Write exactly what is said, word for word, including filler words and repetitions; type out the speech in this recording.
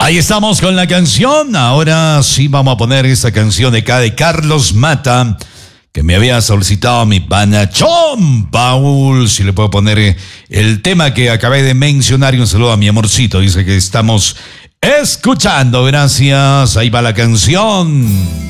Ahí estamos con la canción. Ahora sí vamos a poner esa canción de acá de Carlos Mata, que me había solicitado mi panachón Paul. Si le puedo poner el tema que acabé de mencionar. Y un saludo a mi amorcito. Dice que estamos escuchando. Gracias. Ahí va la canción.